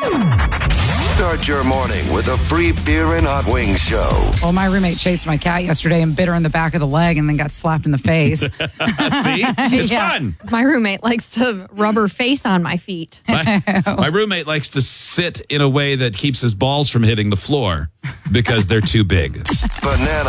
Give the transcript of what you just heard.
Start your morning with a free beer and hot wings show. Well, my roommate chased my cat yesterday and bit her in the back of the leg and then got slapped in the face. See? It's fun. My roommate likes to rub her face on my feet. My roommate likes to sit in a way that keeps his balls from hitting the floor because they're too big. Banana